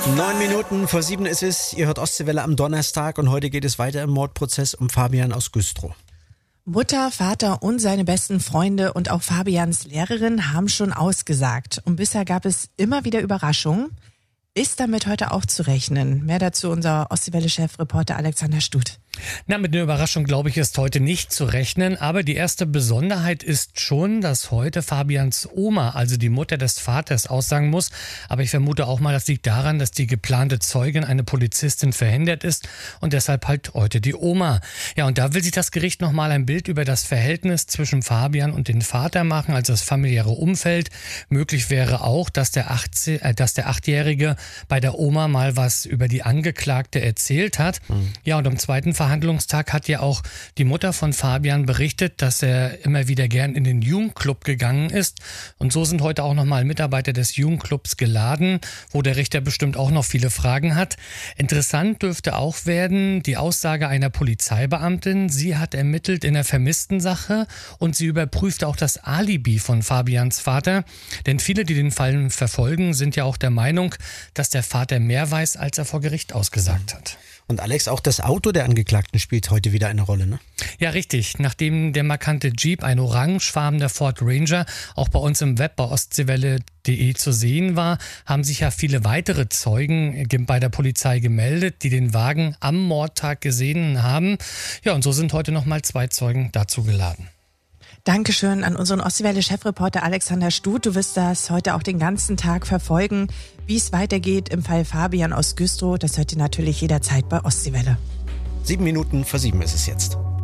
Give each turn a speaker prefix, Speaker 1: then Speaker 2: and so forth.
Speaker 1: 9 Minuten vor 7 ist es. Ihr hört Ostseewelle am Donnerstag und heute geht es weiter im Mordprozess um Fabian aus Güstrow.
Speaker 2: Mutter, Vater und seine besten Freunde und auch Fabians Lehrerin haben schon ausgesagt. Und bisher gab es immer wieder Überraschungen. Ist damit heute auch zu rechnen? Mehr dazu unser Ostseewelle-Chefreporter Alexander Stuth.
Speaker 3: Na, mit einer Überraschung, glaube ich, ist heute nicht zu rechnen. Aber die erste Besonderheit ist schon, dass heute Fabians Oma, also die Mutter des Vaters, aussagen muss. Aber ich vermute auch mal, das liegt daran, dass die geplante Zeugin, eine Polizistin, verhindert ist. Und deshalb halt heute die Oma. Ja, und da will sich das Gericht nochmal ein Bild über das Verhältnis zwischen Fabian und dem Vater machen, also das familiäre Umfeld. Möglich wäre auch, dass der 8-Jährige bei der Oma mal was über die Angeklagte erzählt hat. Ja, und am zweiten Verhandlungstag hat ja auch die Mutter von Fabian berichtet, dass er immer wieder gern in den Jugendclub gegangen ist. Und so sind heute auch nochmal Mitarbeiter des Jugendclubs geladen, wo der Richter bestimmt auch noch viele Fragen hat. Interessant dürfte auch werden die Aussage einer Polizeibeamtin. Sie hat ermittelt in der Vermisstensache und sie überprüfte auch das Alibi von Fabians Vater. Denn viele, die den Fall verfolgen, sind ja auch der Meinung, dass der Vater mehr weiß, als er vor Gericht ausgesagt hat.
Speaker 1: Und Alex, auch das Auto der Angeklagten spielt heute wieder eine Rolle, ne?
Speaker 3: Ja, richtig. Nachdem der markante Jeep, ein orangefarbener Ford Ranger, auch bei uns im Web bei ostseewelle.de zu sehen war, haben sich ja viele weitere Zeugen bei der Polizei gemeldet, die den Wagen am Mordtag gesehen haben. Ja, und so sind heute nochmal 2 Zeugen dazu geladen.
Speaker 2: Dankeschön an unseren Ostseewelle-Chefreporter Alexander Stuth. Du wirst das heute auch den ganzen Tag verfolgen, wie es weitergeht im Fall Fabian aus Güstrow. Das hört ihr natürlich jederzeit bei Ostseewelle.
Speaker 1: 7 Minuten vor 7 ist es jetzt.